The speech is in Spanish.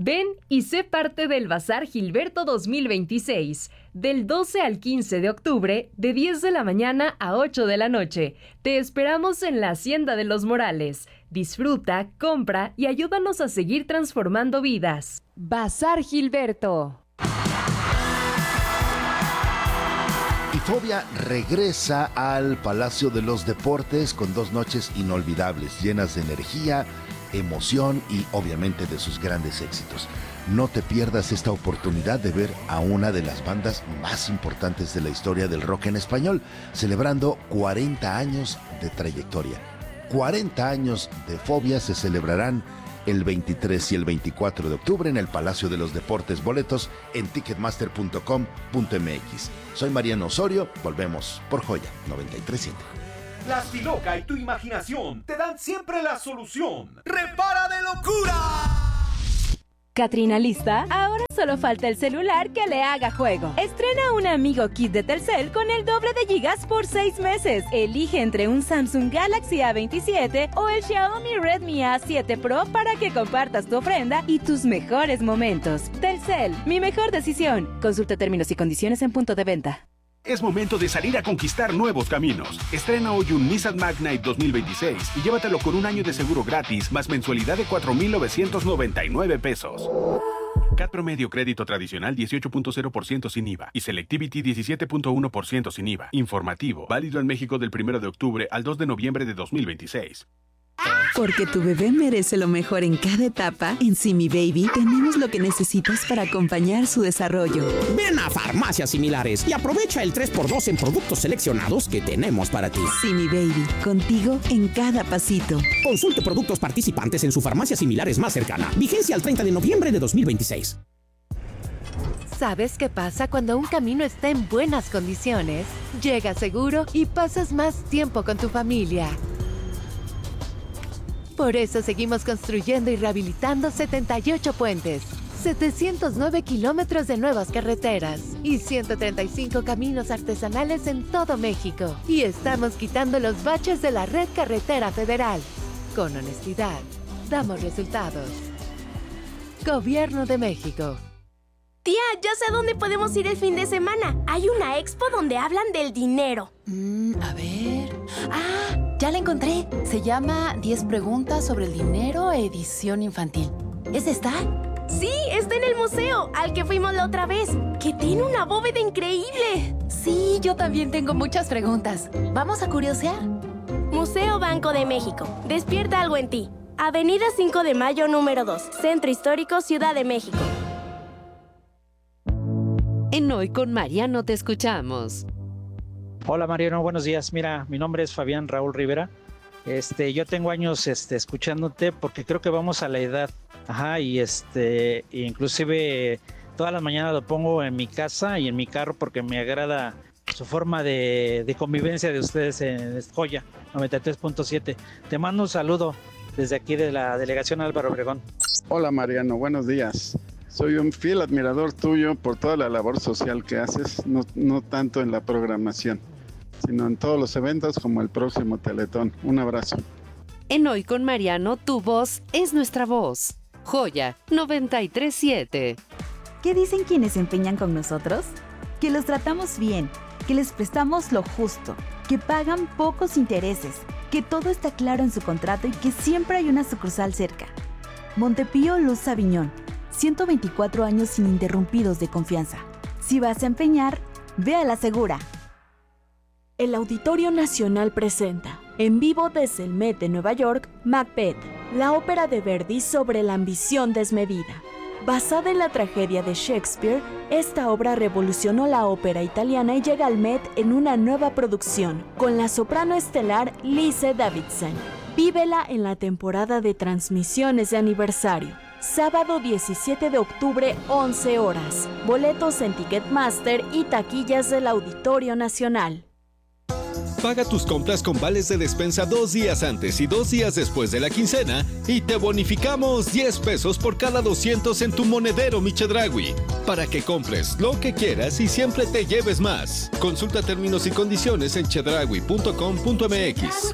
Ven y sé parte del Bazar Gilberto 2026, del 12 al 15 de octubre, de 10 de la mañana a 8 de la noche. Te esperamos en la Hacienda de los Morales. Disfruta, compra y ayúdanos a seguir transformando vidas. Bazar Gilberto. Y Fobia regresa al Palacio de los Deportes con 2 noches inolvidables, llenas de energía, emoción y obviamente de sus grandes éxitos. No te pierdas esta oportunidad de ver a una de las bandas más importantes de la historia del rock en español, celebrando 40 años de trayectoria. 40 años de Fobia se celebrarán el 23 y el 24 de octubre en el Palacio de los Deportes. Boletos en ticketmaster.com.mx. Soy Mariano Osorio, volvemos por Joya 93.7. La Stiloca y tu imaginación te dan siempre la solución. ¡Repara de locura! ¿Catrina lista? Ahora solo falta el celular que le haga juego. Estrena un Amigo Kit de Telcel con el doble de gigas por 6 meses. Elige entre un Samsung Galaxy A27 o el Xiaomi Redmi A7 Pro para que compartas tu ofrenda y tus mejores momentos. Telcel, mi mejor decisión. Consulta términos y condiciones en punto de venta. Es momento de salir a conquistar nuevos caminos. Estrena hoy un Nissan Magnite 2026 y llévatelo con un año de seguro gratis más mensualidad de 4,999 pesos. CAT promedio crédito tradicional 18.0% sin IVA y Selectivity 17.1% sin IVA. Informativo, válido en México del 1 de octubre al 2 de noviembre de 2026. Porque tu bebé merece lo mejor en cada etapa, en Simi Baby tenemos lo que necesitas para acompañar su desarrollo. Ven a Farmacias Similares y aprovecha el 3x2 en productos seleccionados que tenemos para ti. Simi Baby, contigo en cada pasito. Consulte productos participantes en su farmacia similares más cercana. Vigencia al 30 de noviembre de 2026. ¿Sabes qué pasa cuando un camino está en buenas condiciones? Llegas seguro y pasas más tiempo con tu familia. Por eso seguimos construyendo y rehabilitando 78 puentes, 709 kilómetros de nuevas carreteras y 135 caminos artesanales en todo México. Y estamos quitando los baches de la red carretera federal. Con honestidad, damos resultados. Gobierno de México. Tía, ya sé dónde podemos ir el fin de semana. Hay una expo donde hablan del dinero. A ver... ¡Ah! Ya la encontré. Se llama 10 preguntas sobre el dinero, edición infantil. ¿Es esta? Sí, está en el museo, al que fuimos la otra vez, que tiene una bóveda increíble. Sí, yo también tengo muchas preguntas. ¿Vamos a curiosear? Museo Banco de México. Despierta algo en ti. Avenida 5 de Mayo, número 2. Centro Histórico, Ciudad de México. En Hoy con Mariano te escuchamos. Hola Mariano, buenos días. Mira, mi nombre es Fabián Raúl Rivera. Yo tengo años escuchándote porque creo que vamos a la edad. Ajá, y inclusive todas las mañanas lo pongo en mi casa y en mi carro porque me agrada su forma de convivencia de ustedes en Joya 93.7. Te mando un saludo desde aquí de la delegación Álvaro Obregón. Hola Mariano, buenos días. Soy un fiel admirador tuyo por toda la labor social que haces, no tanto en la programación, sino en todos los eventos como el próximo Teletón. Un abrazo. En Hoy con Mariano, tu voz es nuestra voz. Joya 93.7. ¿Qué dicen quienes se empeñan con nosotros? Que los tratamos bien, que les prestamos lo justo, que pagan pocos intereses, que todo está claro en su contrato y que siempre hay una sucursal cerca. Montepío Luz Aviñón. 124 años ininterrumpidos de confianza. Si vas a empeñar, ve a la segura. El Auditorio Nacional presenta, en vivo desde el Met de Nueva York, Macbeth, la ópera de Verdi sobre la ambición desmedida. Basada en la tragedia de Shakespeare, esta obra revolucionó la ópera italiana y llega al Met en una nueva producción, con la soprano estelar Lise Davidson. Vívela en la temporada de transmisiones de aniversario. Sábado 17 de octubre, 11 horas. Boletos en Ticketmaster y taquillas del Auditorio Nacional. Paga tus compras con vales de despensa 2 días antes y 2 días después de la quincena y te bonificamos 10 pesos por cada 200 en tu monedero Mi Chedraui, para que compres lo que quieras y siempre te lleves más. Consulta términos y condiciones en chedraui.com.mx.